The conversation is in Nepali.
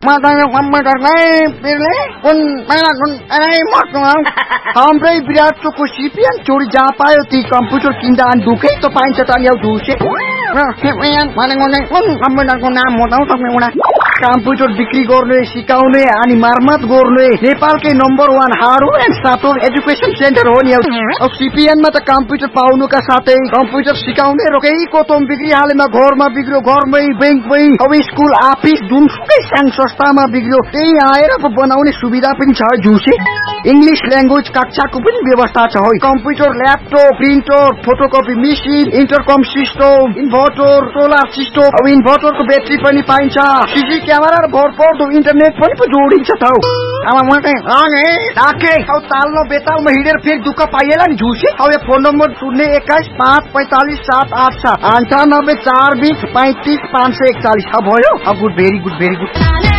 Matanya komputer pilih kun pela kun हाम्रै विराटको सिपिएन चोरी जहाँ पायो ती कम्प्युटर किन्दा अनि दुखै त पाइन्छ त नि धुसे कम्प्युटरको नाम बताउ सक्ने उडा कम्प्युटर बिक्री गर्ने सिकाउने अनि मर्मत गर्ने नेपालकै number 1 hardware and software education centre हो नि अब सिपिएनमा त कम्प्युटर पाउनुका साथै कम्प्युटर सिकाउने रोकेको तम बिक्री हालेमा घरमा बिग्रियो घरमै बैंकमै अब स्कुल अफिस जुनसुकै सानो संस्थामा बिग्रियो त्यही आएर बनाउने सुविधा पनि छ जुसे इंग्लिश ल्याङ्ग्वेज कक्षाको पनि व्यवस्था छ है computer laptop printer photocopy machine इन्टरकम system inverter solar system अब इन्भर्टरको ब्याट्री पनि पाइन्छ सीसी क्यामेरा र भरपर्दो इन्टरनेट पनि जोडिन्छ त अब मलाई अनि डाके अब तालमा बेतालमा हिँडेर फेरि दुःख पाइएला नि झुसे अब यो फोन नम्बर 021545787 9842353541 भयो अब गुड भेरी गुड